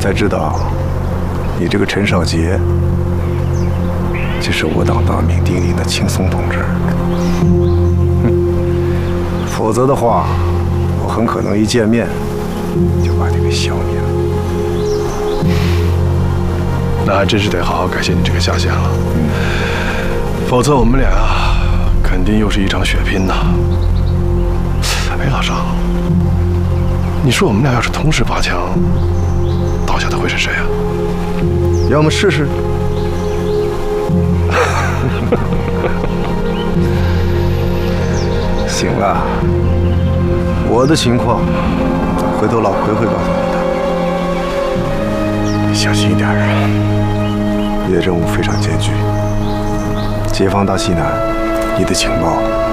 才知道，你这个陈少杰，就是我党大名鼎鼎的青松同志。否则的话，我很可能一见面就把你给消灭了。 那还真是得好好感谢你这个下线了，否则我们俩肯定又是一场血拼呐。哎，老张，你说我们俩要是同时拔枪，倒下的会是谁啊？ 要么试试。行了，我的情况，回头老奎会告诉你的。你小心一点啊！你的任务非常艰巨，解放大西南，你的情报